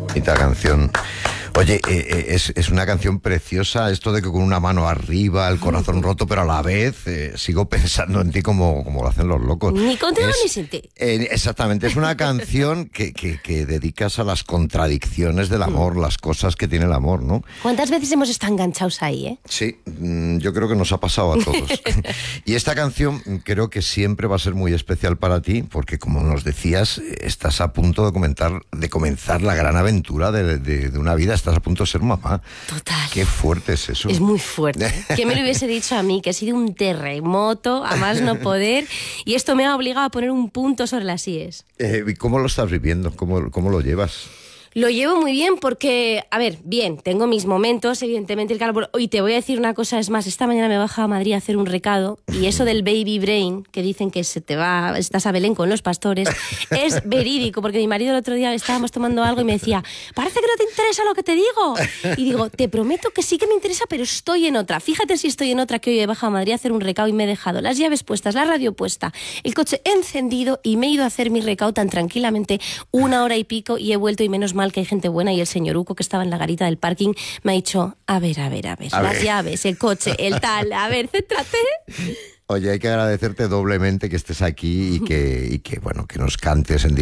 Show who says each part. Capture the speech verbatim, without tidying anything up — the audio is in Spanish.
Speaker 1: Bonita canción. Oye, eh, es, es una canción preciosa, esto de que con una mano arriba, el corazón roto, pero a la vez eh, sigo pensando en ti como, como lo hacen los locos.
Speaker 2: Ni contigo
Speaker 1: es,
Speaker 2: ni sin ti.
Speaker 1: Eh, exactamente, es una canción que, que, que dedicas a las contradicciones del amor, las cosas que tiene el amor, ¿no?
Speaker 2: ¿Cuántas veces hemos estado enganchados ahí, eh?
Speaker 1: Sí, yo creo que nos ha pasado a todos. Y esta canción creo que siempre va a ser muy especial para ti, porque como nos decías, estás a punto de comentar, de comenzar la gran aventura de, de, de una vida. Estás a punto de ser mamá.
Speaker 2: Total.
Speaker 1: Qué fuerte es eso.
Speaker 2: Es muy fuerte. ¿Quién me lo hubiese dicho a mí? Que ha sido un terremoto, a más no poder, y esto me ha obligado a poner un punto sobre las íes.
Speaker 1: Eh, ¿Y cómo lo estás viviendo? ¿Cómo, cómo lo llevas?
Speaker 2: Lo llevo muy bien porque, a ver, bien, tengo mis momentos, evidentemente el calor. Y te voy a decir una cosa, es más, esta mañana me he bajado a Madrid a hacer un recado y eso del baby brain, que dicen que se te va, estás a Belén con los pastores, es verídico, porque mi marido el otro día estábamos tomando algo y me decía, parece que no te interesa lo que te digo. Y digo, te prometo que sí que me interesa, pero estoy en otra. Fíjate si estoy en otra, que hoy he bajado a Madrid a hacer un recado y me he dejado las llaves puestas, la radio puesta, el coche encendido y me he ido a hacer mi recado tan tranquilamente una hora y pico y he vuelto y menos mal que hay gente buena y el señor Uco que estaba en la garita del parking me ha dicho, a ver, a ver, a ver,
Speaker 1: a
Speaker 2: las
Speaker 1: ver.
Speaker 2: llaves, el coche, el tal, a ver, céntrate.
Speaker 1: Oye, hay que agradecerte doblemente que estés aquí y que, y que bueno, que nos cantes en